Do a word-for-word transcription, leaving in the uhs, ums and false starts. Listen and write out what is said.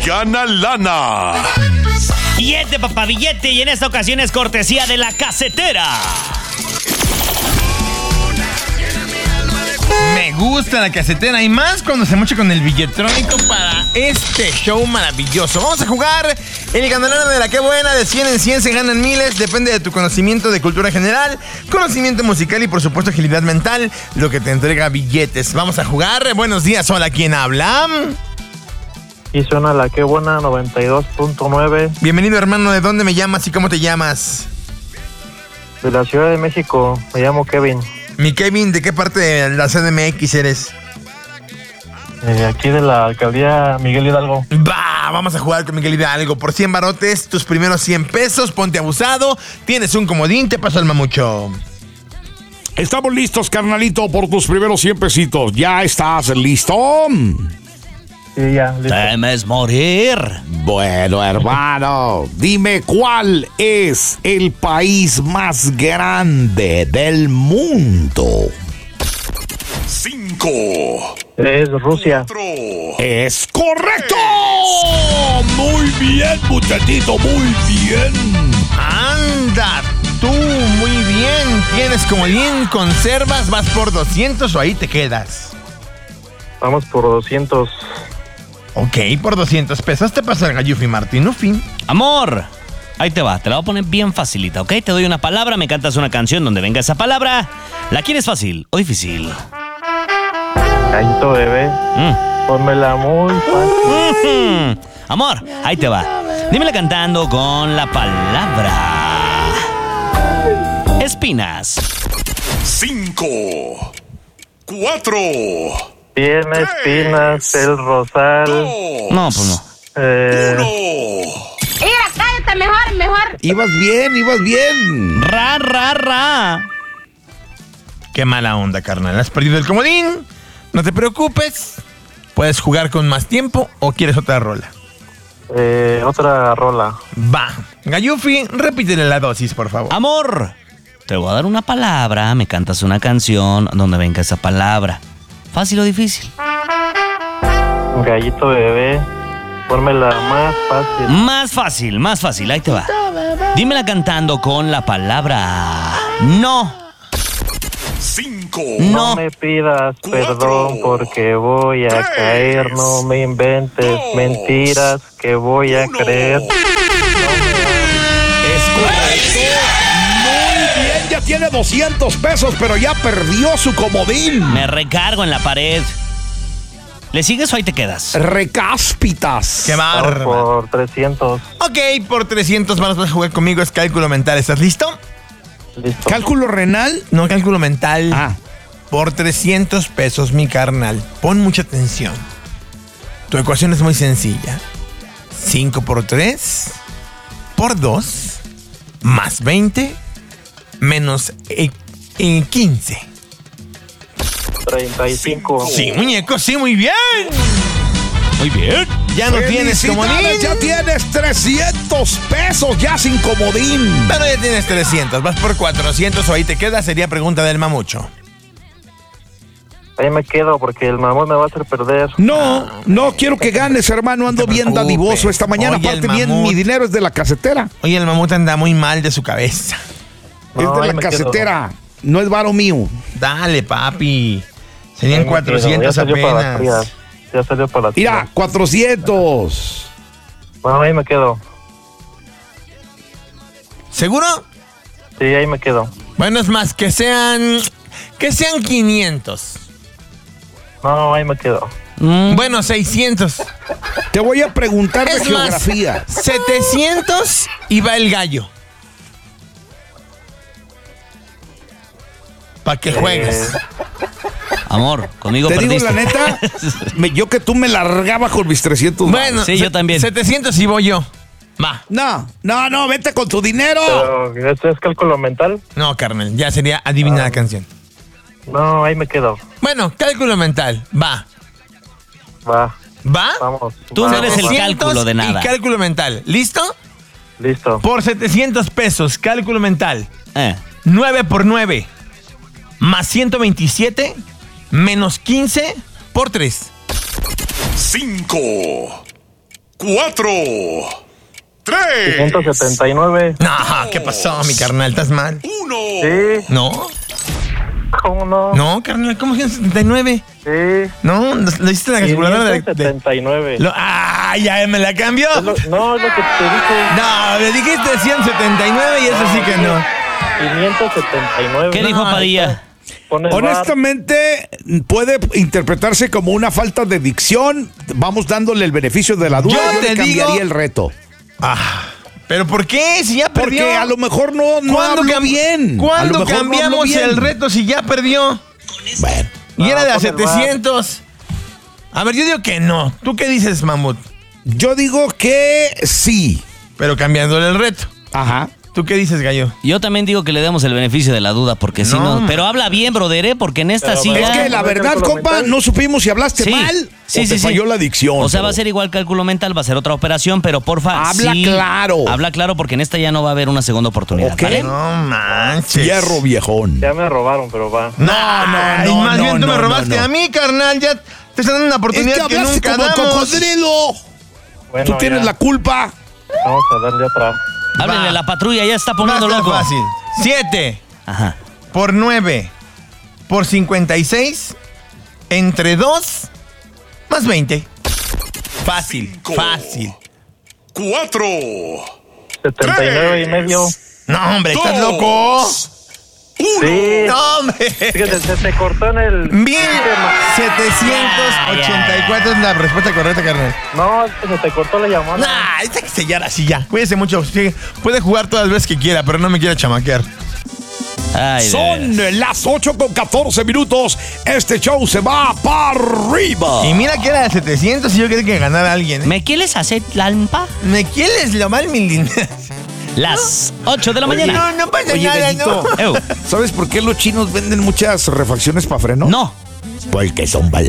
gana lana. Billete, papá, billete. Y en esta ocasión es cortesía de La Casetera. Me gusta La Casetera y más cuando se mocha con el billetrónico para este show maravilloso. Vamos a jugar el ganador de la que buena. De cien en cien se ganan miles. Depende de tu conocimiento de cultura general, conocimiento musical y por supuesto agilidad mental, lo que te entrega billetes. Vamos a jugar. Buenos días, hola, ¿quién habla? Y suena La que buena noventa y dos punto nueve. Bienvenido, hermano. ¿De dónde me llamas y cómo te llamas? De la Ciudad de México. Me llamo Kevin. Mi Kevin, ¿de qué parte de la C D M X eres? Eh, aquí de la alcaldía Miguel Hidalgo. Va, vamos a jugar con Miguel Hidalgo. Por cien barotes, tus primeros cien pesos, ponte abusado. Tienes un comodín, te paso el mamucho. Estamos listos, carnalito, por tus primeros cien pesitos. ¿Ya estás listo? Sí, ya, listo. Temes morir. Bueno, hermano, dime cuál es el país más grande del mundo. Cinco. Es Rusia. Cuatro. Es correcto. Muy bien, muchachito, muy bien. Anda, tú, muy bien. Tienes comodín, conservas, vas por doscientos o ahí te quedas. Vamos por doscientos. Ok, por doscientos pesos te pasa el Gallufi Martinufi. Amor, ahí te va, te la voy a poner bien facilita, ¿ok? Te doy una palabra, me cantas una canción donde venga esa palabra. ¿La quieres fácil o difícil? Gallito bebé. Mm. Pónmela muy fácil. Mm. Amor, ahí te va. Dímela cantando con la palabra espinas. Cinco. Cuatro. Tiene espinas el rosal. Dos. No, pues no. Eh, Uno. Mira, cállate, mejor, mejor. Ibas bien, ibas bien. Ra, ra, ra. Qué mala onda, carnal. Has perdido el comodín. No te preocupes. Puedes jugar con más tiempo o quieres otra rola. eh, otra rola. Va. Gallufi, repítele la dosis, por favor. Amor, te voy a dar una palabra, me cantas una canción donde venga esa palabra. ¿Fácil o difícil? Gallito bebé. Pónmela más fácil. Más fácil, más fácil, ahí te va. Dímela cantando con la palabra no. Cinco. No. No me pidas Cuatro. perdón porque voy a Tres. caer. No me inventes Dos. mentiras que voy a Uno. creer. Es correcto. Muy bien, ya tiene doscientos pesos, pero ya perdió su comodín. Me recargo en la pared. ¿Le sigues o ahí te quedas? Recáspitas. Qué Vamos bárbaro. por trescientos. Ok, por trescientos vas a jugar conmigo. Es cálculo mental. ¿Estás listo? Listo. ¿Cálculo renal? No, cálculo mental. Ah. Por trescientos pesos, mi carnal. Pon mucha atención. Tu ecuación es muy sencilla. cinco por tres, por dos, más veinte, menos eh, eh, quince. treinta y cinco. Sí, muñeco, sí, muy bien. Muy bien. Ya no tienes comodín. Felicidades, ya tienes trescientos pesos, ya sin comodín. Pero ya tienes trescientos. Vas por cuatrocientos o ahí te quedas. Sería pregunta del mamucho. Ahí me quedo porque el mamón me va a hacer perder. No, no quiero que ganes, hermano. Ando No te bien preocupes. dadivoso esta mañana. Oye, Aparte, el bien, mamut. mi dinero es de La Casetera. Oye, el mamut anda muy mal de su cabeza. No, es de ahí La me quedo. Casetera. No es varo mío. Dale, papi. Ahí Serían me quedo. cuatrocientos Ya salió para las apenas. frías. Ya salió para las Mira, frías. cuatrocientos. Bueno, ahí me quedo. ¿Seguro? Sí, ahí me quedo. Bueno, es más, que sean... Que sean quinientos. No, ahí me quedo. Mm. Bueno, seiscientos. Te voy a preguntar de Es más, geografía. setecientos y va el gallo. Para que juegues. Amor, conmigo Te digo perdiste. la neta, me- yo que tú me largaba con mis trescientos. Bueno, Sí, yo se- también. setecientos y voy yo. Va. No, no, no, vete con tu dinero. Pero, ¿esto es cálculo mental? No, carnal, ya sería adivina la canción. No, ahí me quedo. Bueno, cálculo mental. Va. Va, ¿Va? vamos. Tú no vamos. eres el setecientos cálculo de nada. Y cálculo mental. ¿Listo? Listo. Por setecientos pesos, cálculo mental. Eh. nueve por nueve. Más ciento veintisiete. Menos quince por tres. Cinco. cuatro, tres, quinientos setenta y nueve. No, ¿qué pasó, mi carnal? ¿Estás mal? uno. Sí, No, ¿cómo no? no, carnal, ¿cómo ciento setenta y nueve? Sí, No, lo lo hiciste en la calculadora de... quinientos de- setenta y nueve. lo- ¡Ah, ya me la cambió! Es lo- no, es lo que te dije. No, me dijiste ciento setenta y nueve y eso sí que no. quinientos setenta y nueve. ¿Qué dijo No, Padilla? Pon el bar. Honestamente, puede interpretarse como una falta de dicción. Vamos dándole el beneficio de la duda. Yo Yo, te le cambiaría digo- el reto. Ah, ¿pero por qué? Si ya perdió. Porque a lo mejor no, no ¿Cuándo habló cam- bien. A lo ¿Cuándo mejor no habló cambiamos bien. el reto si ya perdió? Bueno, Y era de a pon el bar. setecientos. A ver, yo digo que no. ¿Tú qué dices, Mamut? yo digo que sí. Pero cambiándole el reto. Ajá. ¿Tú qué dices, Gallo? Yo también digo que le demos el beneficio de la duda, porque si No, no. man. Pero habla bien, brother, ¿eh? Porque en esta Pero, sí pero ya. Es que la ¿no es verdad, cálculo compa, mental? no supimos si hablaste Sí, mal sí, o sí, te sí. falló la dicción. O sea, va a pero- ser igual cálculo mental, va a ser otra operación, pero porfa. Habla sí, claro. Habla claro, porque en esta ya no va a haber una segunda oportunidad. Ok. ¿Vale? No manches. Hierro viejón. Ya me robaron, pero va. No, no, no, no, más no, bien tú no, me no, robaste no. a mí, carnal. Ya te están dando una Es oportunidad que que, hablaste nunca como damos. cocodrilo. Bueno, Tú tienes ya. la culpa. Vamos a darle otra. Háblenle a la patrulla, ya está Va a poniendo estar loco. fácil. siete Ajá. por nueve por cincuenta y seis entre dos más veinte. Fácil, Cinco. fácil. Cuatro. setenta y nueve y medio. No, hombre, ¿estás Dos. loco? Sí. No, hombre. Fíjate, se te cortó en el... mil setecientos ochenta y cuatro es la respuesta correcta, carnal. No, es que se te cortó la llamada. Nah, esta que sellar así ya. Cuídese mucho. Sí, puede jugar todas las veces que quiera, pero no me quiera chamaquear. Ay, de Son veras. las ocho con catorce minutos. Este show se va para arriba. Y mira que era de setecientos y yo quería que ganara alguien. ¿eh? ¿Me quieres hacer lampa? ¿Me quieres lo mal, mi linda? Las ocho de la No, mañana. no pasa Oye, nada, Gallito, no. Ew. ¿sabes por qué los chinos venden muchas refacciones para freno? No. Porque son baratas.